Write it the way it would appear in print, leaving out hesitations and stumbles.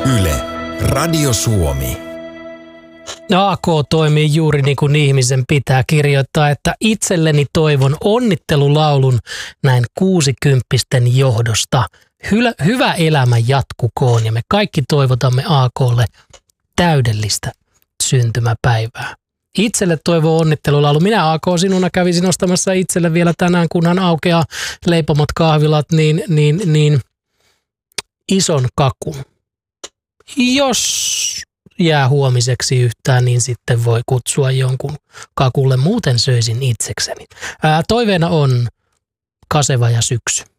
Yle, Radio Suomi. AK toimii juuri niin kuin ihmisen pitää kirjoittaa, että itselleni toivon onnittelulaulun näin 60-kympisten johdosta. Hyvä elämä jatkukoon ja me kaikki toivotamme AK:lle täydellistä syntymäpäivää. Itselle toivoo onnittelulaulu. Minä AK sinuna kävisin ostamassa itselle vielä tänään, kunhan aukeaa leipomot kahvilat, niin ison kakun. Jos jää huomiseksi yhtään, niin sitten voi kutsua jonkun kakulle. Muuten söisin itsekseni. Toiveena on kaseva ja syksy.